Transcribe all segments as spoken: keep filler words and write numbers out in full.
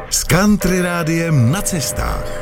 S Country Rádiem na cestách.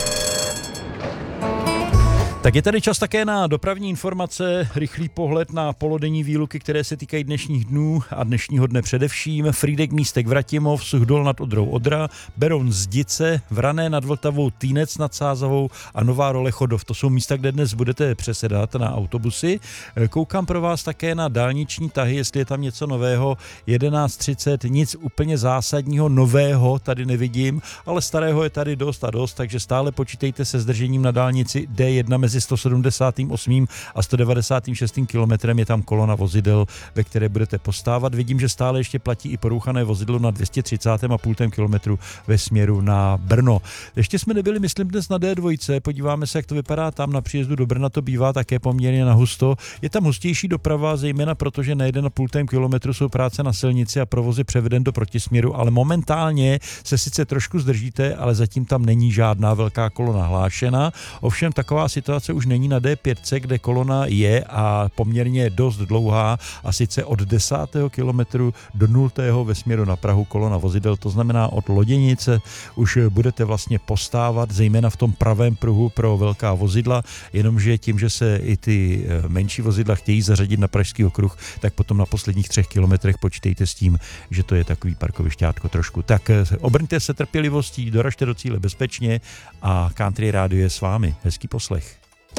Tak je tady čas také na dopravní informace, rychlý pohled na polodenní výluky, které se týkají dnešních dnů a dnešního dne především. Frýdek Místek Vratimov, Suchdol nad Odrou Odra, Beroun Zdice, Vrané nad Vltavou, Týnec nad Sázavou a Nová Role Chodov. To jsou místa, kde dnes budete přesedat na autobusy. Koukám pro vás také na dálniční tahy, jestli je tam něco nového. jedenáct třicet, nic úplně zásadního nového tady nevidím, ale starého je tady dost a dost, takže stále počítejte se zdržením na dálnici D jedna mezi sto sedmdesát osm a sto devadesát šest kilometrem je tam kolona vozidel, ve které budete postávat. Vidím, že stále ještě platí i porouchané vozidlo na dvě stě třicet a půl kilometru ve směru na Brno. Ještě jsme nebyli, myslím, dnes na D dva, podíváme se, jak to vypadá tam na příjezdu do Brna, to bývá také poměrně na husto. Je tam hustější doprava, zejména protože na jeden a půl kilometru jsou práce na silnici a provoz je převeden do protisměru, ale momentálně se sice trošku zdržíte, ale zatím tam není žádná velká kolona hlášena. Ovšem taková situace už není na D pět, kde kolona je a poměrně dost dlouhá, a sice od desátého kilometru do nultého ve směru na Prahu kolona vozidel, to znamená od Loděnice už budete vlastně postávat, zejména v tom pravém pruhu pro velká vozidla, jenomže tím, že se i ty menší vozidla chtějí zařadit na Pražský okruh, tak potom na posledních třech kilometrech počítejte s tím, že to je takový parkovišťátko trošku. Tak obrňte se trpělivostí, doražte do cíle bezpečně a Country Radio je s vámi. Hezký poslech.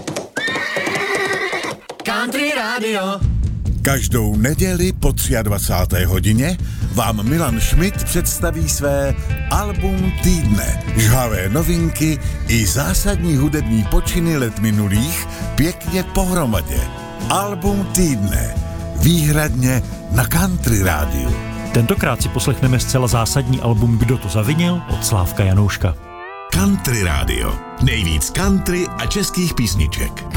Country Radio. Každou neděli po dvacáté třetí hodině vám Milan Schmidt představí své album týdne. Žhavé novinky i zásadní hudební počiny let minulých pěkně pohromadě. Album týdne. Výhradně na Country Rádiu. Tentokrát si poslechneme zcela zásadní album Kdo to zavinil od Slávka Janouška. Country Radio. Nejvíc country a českých písniček.